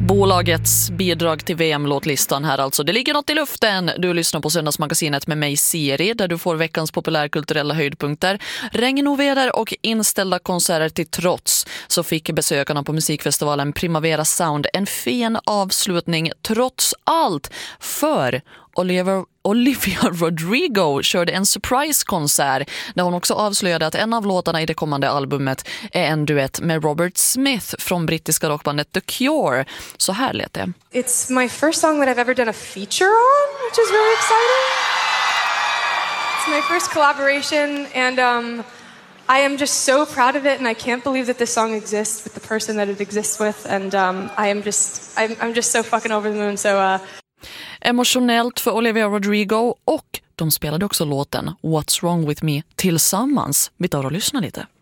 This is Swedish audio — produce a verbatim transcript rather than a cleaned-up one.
Bolagets bidrag till V M-låtlistan här alltså. Det ligger något i luften. Du lyssnar på Söndagsmagasinet med mig Siri, där du får veckans populärkulturella höjdpunkter. Regn och väder och inställda konserter till trots, så fick besökarna på musikfestivalen Primavera Sound en fin avslutning trots allt. För Olivia, Olivia Rodrigo körde en surprise-konsert där hon också avslöjade att en av låtarna i det kommande albumet är en duett med Robert Smith från brittiska rockbandet The Cure. Så här lät det. It's my first song that I've ever done a feature on, which is really exciting. It's my first collaboration, and um, I am just so proud of it, and I can't believe that this song exists with the person that it exists with, and um, I am just, I'm, I'm just so fucking over the moon, so... Uh... Emotionellt för Olivia Rodrigo, och de spelade också låten What's Wrong With Me tillsammans. Vi tar och lyssnar lite.